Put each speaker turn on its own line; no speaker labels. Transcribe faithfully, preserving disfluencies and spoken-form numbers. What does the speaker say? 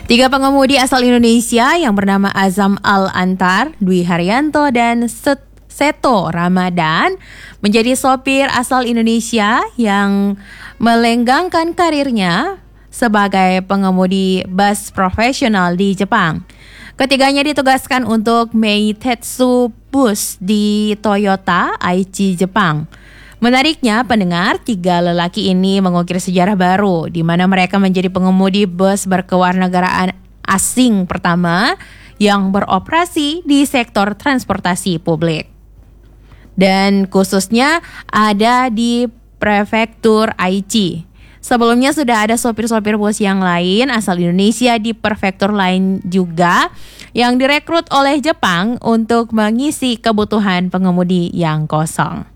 Tiga pengemudi asal Indonesia yang bernama Azam Al-Antar, Dwi Haryanto, dan Set Seto Ramadan menjadi sopir asal Indonesia yang melenggangkan karirnya sebagai pengemudi bus profesional di Jepang. Ketiganya ditugaskan untuk Meitetsu Bus di Toyota Aichi, Jepang. Menariknya, pendengar, tiga lelaki ini mengukir sejarah baru di mana mereka menjadi pengemudi bus berkewarganegaraan asing pertama yang beroperasi di sektor transportasi publik. Dan khususnya ada di prefektur Aichi. Sebelumnya sudah ada sopir-sopir bus yang lain asal Indonesia di prefektur lain juga yang direkrut oleh Jepang untuk mengisi kebutuhan pengemudi yang kosong.